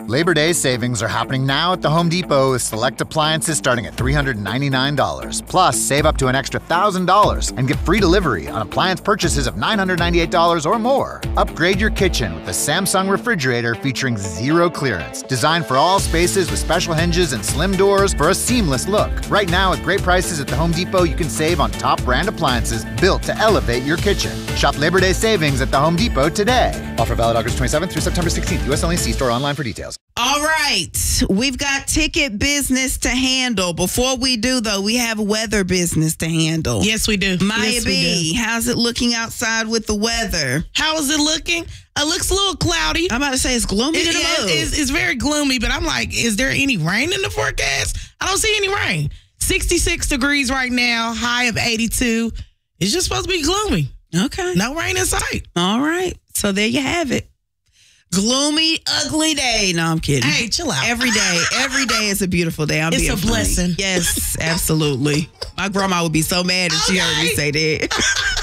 Labor Day savings are happening now at the Home Depot with select appliances starting at $399. Plus, save up to an extra $1,000 and get free delivery on appliance purchases of $998 or more. Upgrade your kitchen with the Samsung refrigerator featuring zero clearance. Designed for all spaces with special hinges and slim doors for a seamless look. Right now, at great prices at the Home Depot, you can save on top brand appliances built to elevate your kitchen. Shop Labor Day savings at the Home Depot today. Offer valid August 27th through September 16th. U.S. only. See store online for details. All right. We've got ticket business to handle. Before we do, though, we have weather business to handle. Yes, we do. Maya B, how's it looking outside with the weather? How is it looking? It looks a little cloudy. I'm about to say it's gloomy. It's very gloomy, but I'm like, is there any rain in the forecast? I don't see any rain. 66 degrees right now, high of 82. It's just supposed to be gloomy. Okay. No rain in sight. All right. So there you have it. Gloomy, ugly day. No, I'm kidding. Hey, chill out. Every day is a beautiful day. It's a blessing. Yes, absolutely. My grandma would be so mad if she heard me say that.